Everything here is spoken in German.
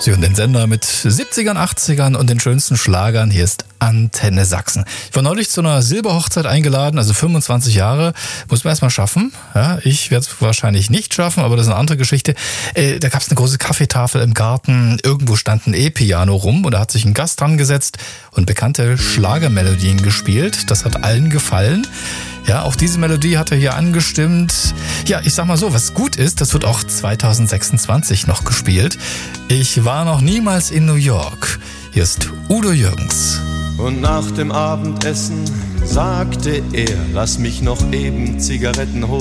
Sie hören den Sender mit 70ern, 80ern und den schönsten Schlagern. Hier ist Antenne Sachsen. Ich war neulich zu einer Silberhochzeit eingeladen, also 25 Jahre. Muss man erstmal schaffen. Ja, ich werde es wahrscheinlich nicht schaffen, aber das ist eine andere Geschichte. Da gab es eine große Kaffeetafel im Garten. Irgendwo stand ein E-Piano rum und da hat sich ein Gast dran gesetzt und bekannte Schlagermelodien gespielt. Das hat allen gefallen. Ja, auf diese Melodie hat er hier angestimmt. Ja, ich sag mal so, was gut ist, das wird auch 2026 noch gespielt. Ich war noch niemals in New York. Hier ist Udo Jürgens. Und nach dem Abendessen sagte er, lass mich noch eben Zigaretten holen.